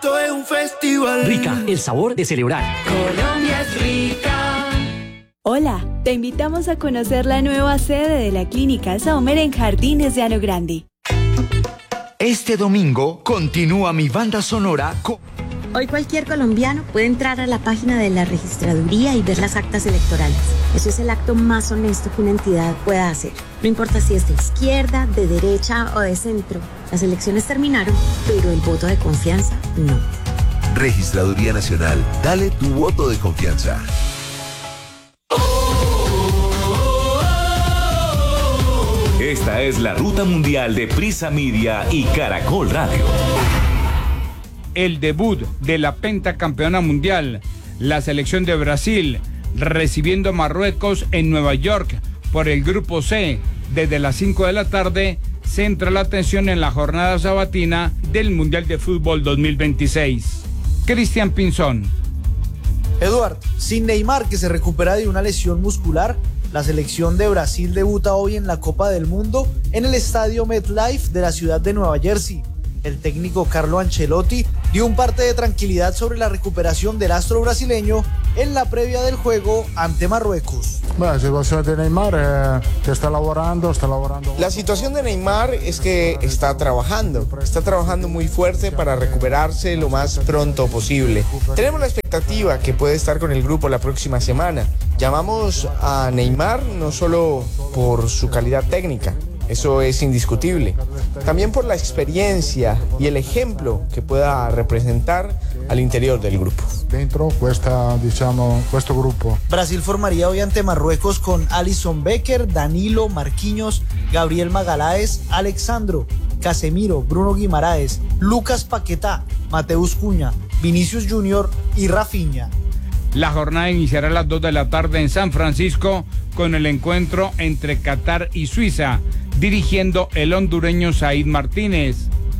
Esto es un festival. Rica, el sabor de celebrar. Colombia es rica. Hola, te invitamos a conocer la nueva sede de la Clínica Sommer en Jardines de Llano Grande. Este domingo continúa mi banda sonora con... Hoy cualquier colombiano puede entrar a la página de la registraduría y ver las actas electorales. Eso es el acto más honesto que una entidad pueda hacer. No importa si es de izquierda, de derecha o de centro. Las elecciones terminaron, pero el voto de confianza no. Registraduría Nacional. Dale tu voto de confianza. Esta es la ruta mundial de Prisa Media y Caracol Radio. El debut de la pentacampeona mundial, la selección de Brasil, recibiendo a Marruecos en Nueva York por el Grupo C. Desde las 5 de la tarde, centra la atención en la jornada sabatina del Mundial de Fútbol 2026. Cristian Pinzón. Eduard, sin Neymar, que se recupera de una lesión muscular, la selección de Brasil debuta hoy en la Copa del Mundo en el estadio MetLife de la ciudad de Nueva Jersey. El técnico Carlo Ancelotti dio un parte de tranquilidad sobre la recuperación del astro brasileño en la previa del juego ante Marruecos. La situación de Neymar que está laborando. La situación de Neymar es que está trabajando muy fuerte para recuperarse lo más pronto posible. Tenemos la expectativa que puede estar con el grupo la próxima semana. Llamamos a Neymar no solo por su calidad técnica, eso es indiscutible, también por la experiencia y el ejemplo que pueda representar al interior del grupo. Dentro questo grupo. Brasil formaría hoy ante Marruecos con Alisson Becker, Danilo, Marquinhos, Gabriel Magaláes, Alexandro, Casemiro, Bruno Guimaraes, Lucas Paquetá, Mateus Cunha, Vinicius Junior y Rafinha. La jornada iniciará a las 2 de la tarde en San Francisco con el encuentro entre Qatar y Suiza, dirigiendo el hondureño Said Martínez.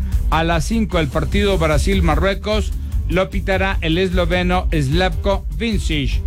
A las 5 el partido Brasil-Marruecos lo pitará el esloveno Slavko Vincic.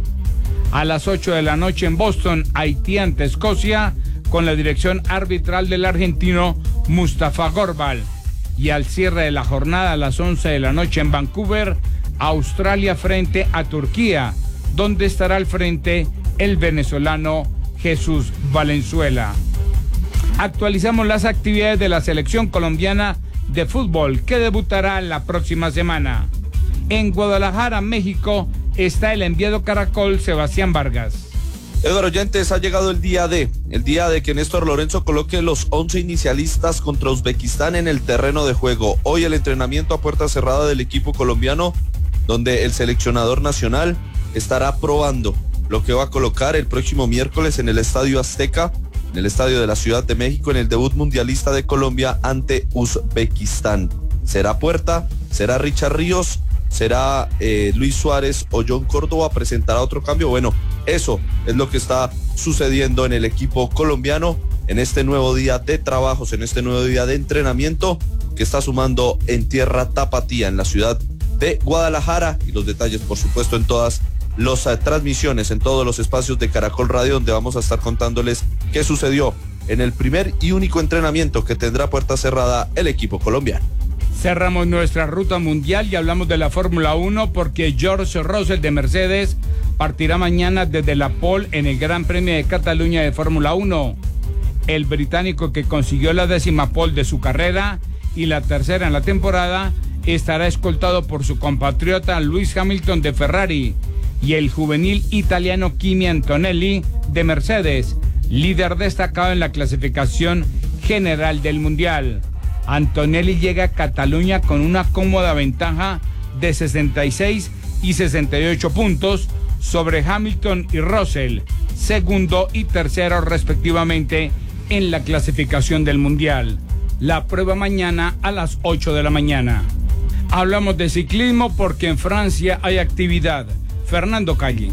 A las 8 de la noche en Boston, Haití ante Escocia, con la dirección arbitral del argentino Mustafa Gorbal. Y al cierre de la jornada a las 11 de la noche en Vancouver, Australia frente a Turquía, donde estará al frente el venezolano Jesús Valenzuela. Actualizamos las actividades de la selección colombiana de fútbol, que debutará la próxima semana. En Guadalajara, México, está el enviado Caracol Sebastián Vargas. Eduardo Oyentes, ha llegado el día de que Néstor Lorenzo coloque los 11 inicialistas contra Uzbekistán en el terreno de juego. Hoy el entrenamiento a puerta cerrada del equipo colombiano, donde el seleccionador nacional estará probando lo que va a colocar el próximo miércoles en el Estadio Azteca, en el Estadio de la Ciudad de México, en el debut mundialista de Colombia ante Uzbekistán. ¿Será Puerta? ¿Será Richard Ríos? ¿Será Luis Suárez o John Córdoba? ¿Presentará otro cambio? Bueno, eso es lo que está sucediendo en el equipo colombiano en este nuevo día de trabajos, en este nuevo día de entrenamiento que está sumando en tierra tapatía, en la ciudad de Guadalajara, y los detalles por supuesto en todas las transmisiones, en todos los espacios de Caracol Radio, donde vamos a estar contándoles qué sucedió en el primer y único entrenamiento que tendrá puerta cerrada el equipo colombiano. Cerramos nuestra ruta mundial y hablamos de la Fórmula 1 porque George Russell de Mercedes partirá mañana desde la pole en el Gran Premio de Cataluña de Fórmula 1. El británico, que consiguió la 10ª pole de su carrera y la tercera en la temporada, estará escoltado por su compatriota Lewis Hamilton de Ferrari y el juvenil italiano Kimi Antonelli de Mercedes, líder destacado en la clasificación general del Mundial. Antonelli llega a Cataluña con una cómoda ventaja de 66 y 68 puntos sobre Hamilton y Russell, segundo y tercero respectivamente en la clasificación del Mundial. La prueba mañana a las 8 de la mañana. Hablamos de ciclismo porque en Francia hay actividad. Fernando Calle.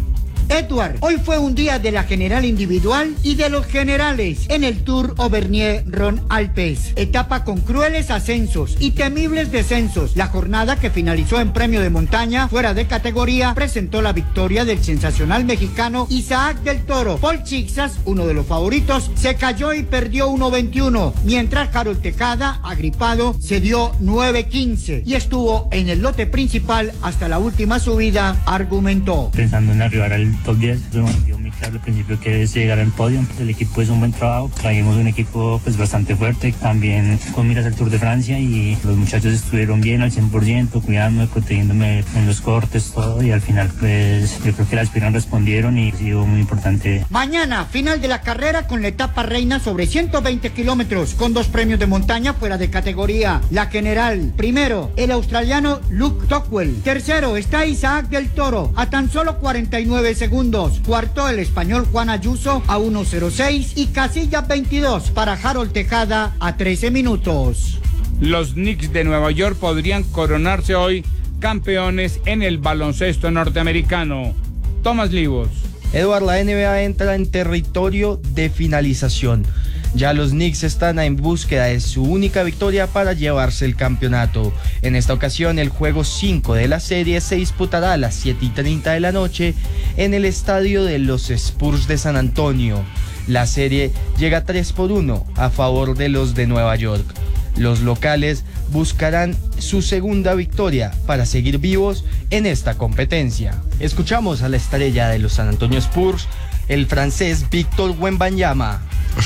Edward, hoy fue un día de la general individual y de los generales en el Tour Auvergne-Rhône-Alpes. Etapa con crueles ascensos y temibles descensos. La jornada, que finalizó en premio de montaña fuera de categoría, presentó la victoria del sensacional mexicano Isaac del Toro. Paul Chixas, uno de los favoritos, se cayó y perdió 1.21, mientras Harold Tejada, agripado, se dio 9.15 y estuvo en el lote principal hasta la última subida. Argumentó: pensando en arribar al top 10, dio muy claro al principio que es llegar al podio. El equipo hizo un buen trabajo, trajimos un equipo pues bastante fuerte, también con miras al Tour de Francia, y los muchachos estuvieron bien al 100%, cuidándome, protegiéndome en los cortes, todo, y al final pues yo creo que las piernas respondieron y ha sido muy importante. Mañana, final de la carrera con la etapa reina sobre 120 kilómetros, con 2 premios de montaña fuera de categoría. La general, primero, el australiano Luke Tocqueville. Tercero está Isaac del Toro, a tan solo 49 segundos. Cuarto, el español Juan Ayuso, a 1.06, y casilla 22 para Harold Tejada, a 13 minutos. Los Knicks de Nueva York podrían coronarse hoy campeones en el baloncesto norteamericano. Tomás Livos. Eduard, la NBA entra en territorio de finalización. Ya los Knicks están en búsqueda de su única victoria para llevarse el campeonato. En esta ocasión, el juego 5 de la serie se disputará a las 7:30 de la noche en el estadio de los Spurs de San Antonio. La serie llega 3-1 a favor de los de Nueva York. Los locales buscarán su segunda victoria para seguir vivos en esta competencia. Escuchamos a la estrella de los San Antonio Spurs, el francés Victor Wembanyama.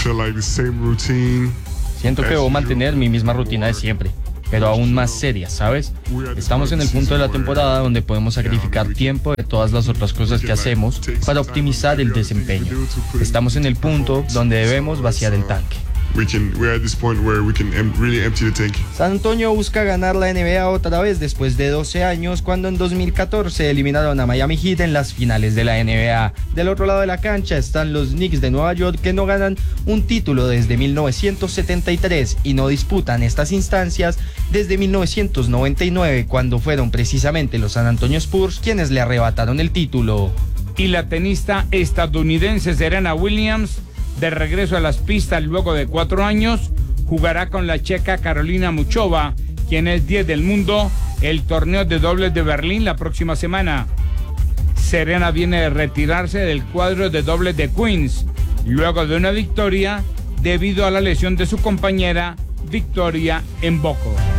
Siento que debo mantener mi misma rutina de siempre, pero aún más seria, ¿sabes? Estamos en el punto de la temporada donde podemos sacrificar tiempo de todas las otras cosas que hacemos para optimizar el desempeño. Estamos en el punto donde debemos vaciar el tanque. San Antonio busca ganar la NBA otra vez después de 12 años, cuando en 2014 eliminaron a Miami Heat en las finales de la NBA. Del otro lado de la cancha están los Knicks de Nueva York, que no ganan un título desde 1973 y no disputan estas instancias desde 1999, cuando fueron precisamente los San Antonio Spurs quienes le arrebataron el título. Y la tenista estadounidense Serena Williams, de regreso a las pistas luego de 4 años, jugará con la checa Carolina Muchova, quien es 10 del mundo, el torneo de dobles de Berlín la próxima semana. Serena viene de retirarse del cuadro de dobles de Queens, luego de una victoria debido a la lesión de su compañera Victoria Mboko.